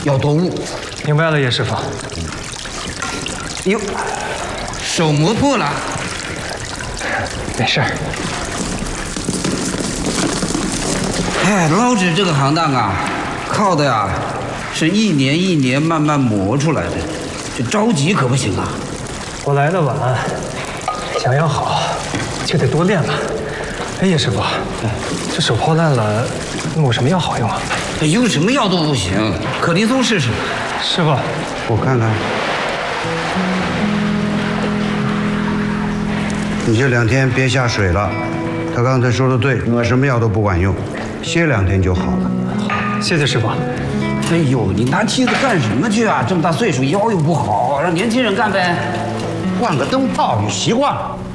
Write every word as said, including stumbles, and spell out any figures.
要多悟。 明白了，叶师傅。 哟，手磨破了。 没事儿。 哎，捞纸这个行当啊，靠的呀，是一年一年慢慢磨出来的，这着急可不行啊。 我来的晚，想要好，就得多练了。哎，叶师傅，这手破烂了，弄什么药好用啊？ 用什么药都不行，可林松试试。 师傅， 我看看。你这两天别下水了，他刚才说的对，抹什么药都不管用，歇两天就好了。 谢谢师傅。 哎呦，你拿梯子干什么去啊？这么大岁数，腰又不好，让年轻人干呗。 换个灯泡就习惯了。